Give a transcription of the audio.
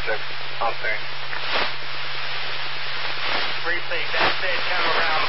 6, out there. Precinct, that's it, come around.